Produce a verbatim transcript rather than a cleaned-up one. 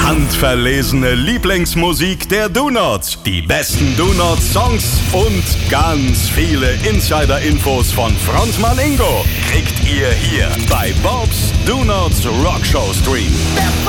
Handverlesene Lieblingsmusik der Donuts, die besten Donuts-Songs und ganz viele Insider-Infos von Frontmann Ingo kriegt ihr hier bei Bob's Donuts Rockshow Stream.